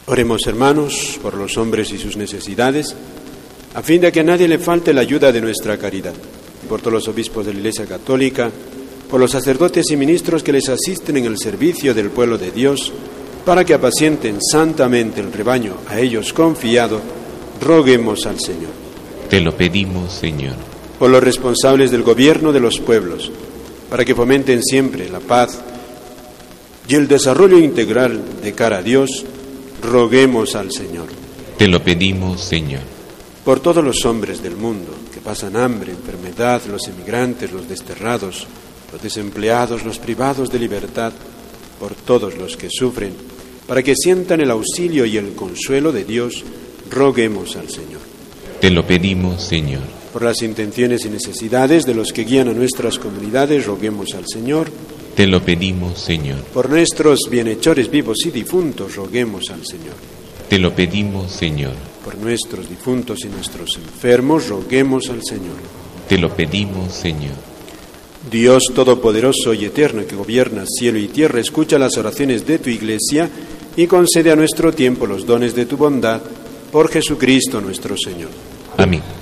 Oremos, hermanos, por los hombres y sus necesidades, a fin de que a nadie le falte la ayuda de nuestra caridad. Y por todos los obispos de la Iglesia Católica, por los sacerdotes y ministros que les asisten en el servicio del pueblo de Dios, para que apacienten santamente el rebaño a ellos confiado, roguemos al Señor. Te lo pedimos, Señor. Por los responsables del gobierno de los pueblos, para que fomenten siempre la paz y el desarrollo integral de cara a Dios, roguemos al Señor. Te lo pedimos, Señor. Por todos los hombres del mundo que pasan hambre, enfermedad, los emigrantes, los desterrados, los desempleados, los privados de libertad, por todos los que sufren, para que sientan el auxilio y el consuelo de Dios, roguemos al Señor. Te lo pedimos, Señor. Por las intenciones y necesidades de los que guían a nuestras comunidades, roguemos al Señor. Te lo pedimos, Señor. Por nuestros bienhechores vivos y difuntos, roguemos al Señor. Te lo pedimos, Señor. Por nuestros difuntos y nuestros enfermos, roguemos al Señor. Te lo pedimos, Señor. Dios Todopoderoso y Eterno, que gobierna cielo y tierra, escucha las oraciones de tu Iglesia y concede a nuestro tiempo los dones de tu bondad, por Jesucristo nuestro Señor. Amén.